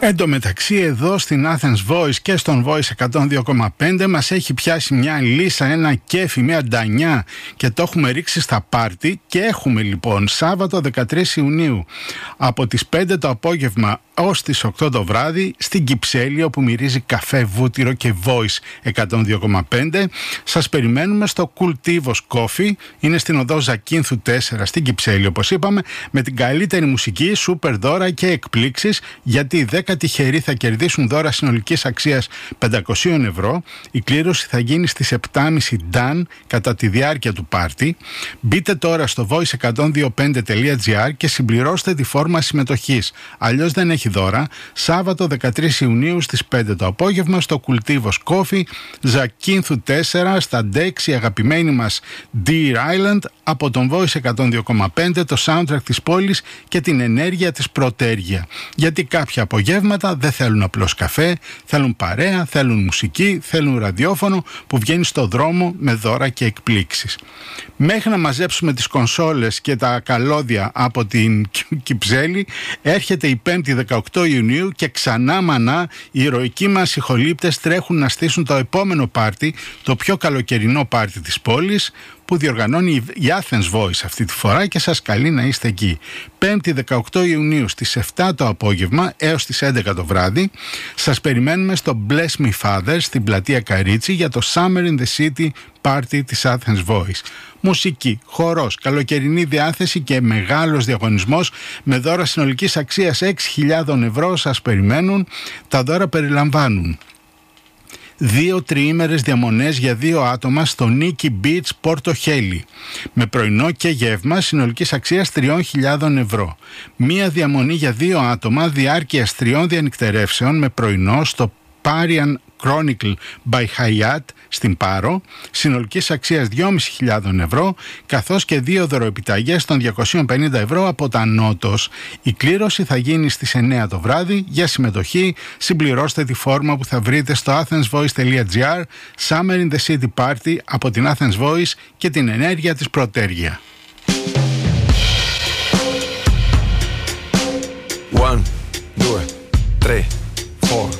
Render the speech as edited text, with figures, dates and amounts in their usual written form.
Εν τω μεταξύ εδώ στην Athens Voice και στον Voice 102,5 μας έχει πιάσει μια λύσα, ένα κέφι, μια ντανιά και το έχουμε ρίξει στα πάρτι και έχουμε λοιπόν Σάββατο 13 Ιουνίου από τις 5 το απόγευμα ως τις 8 το βράδυ στην Κυψέλη, όπου μυρίζει καφέ, βούτυρο και Voice 102,5. Σας περιμένουμε στο Cultivos Coffee, είναι στην οδό Ζακίνθου 4 στην Κυψέλη όπως είπαμε, με την καλύτερη μουσική, σούπερ δώρα και εκπλήξεις, γιατί οι 10 τυχεροί θα κερδίσουν δώρα συνολικής αξίας 500 ευρώ. Η κλήρωση θα γίνει στις 7.30 Dan κατά τη διάρκεια του πάρτι. Μπείτε τώρα στο voice102.5.gr και συμπληρώστε τη φόρμα συμμετοχής, αλλιώς δεν έχει δώρα. Σάββατο 13 Ιουνίου στις 5 το απόγευμα στο Cultivos Coffee, Ζακίνθου 4 στα Ντέξι, αγαπημένη μας Deer Island, από τον Voice 102,5, το soundtrack της πόλης και την ενέργεια της πρωτέργεια. Γιατί κάποια απογεύματα δεν θέλουν απλώς καφέ, θέλουν παρέα, θέλουν μουσική, θέλουν ραδιόφωνο που βγαίνει στο δρόμο με δώρα και εκπλήξεις. Μέχρι να μαζέψουμε τις κονσόλες και τα καλώδια από την Κυψέλη, έρχεται η 5η 18 Ιουνίου και ξανά μανά οι ηρωικοί μας ηχολήπτες τρέχουν να στήσουν το επόμενο πάρτι, το πιο καλοκαιρινό πάρτι της πόλης, που διοργανώνει η Athens Voice αυτή τη φορά και σας καλεί να είστε εκεί. 5η 18 Ιουνίου στις 7 το απόγευμα έως τις 11 το βράδυ. Σας περιμένουμε στο Bless Me Father στην πλατεία Καρίτσι για το Summer in the City Party της Athens Voice. Μουσική, χορός, καλοκαιρινή διάθεση και μεγάλος διαγωνισμός με δώρα συνολικής αξίας 6.000 ευρώ σας περιμένουν. Τα δώρα περιλαμβάνουν 2 τριήμερες διαμονές για 2 άτομα στο Nikki Beach Πόρτο Χέλη με πρωινό και γεύμα συνολικής αξίας 3.000 ευρώ. Μία διαμονή για 2 άτομα διάρκειας 3 διανυκτερεύσεων με πρωινό στο Parian Chronicle by Hyatt στην Πάρο, συνολικής αξίας 2.500 ευρώ, καθώς και 2 δωροεπιταγές των 250 ευρώ από τα Νότος. Η κλήρωση θα γίνει στις 9 το βράδυ. Για συμμετοχή συμπληρώστε τη φόρμα που θα βρείτε στο athensvoice.gr, Summer in the City Party από την Athens Voice και την ενέργεια της πρωτέργεια. 1, 2, 3, 4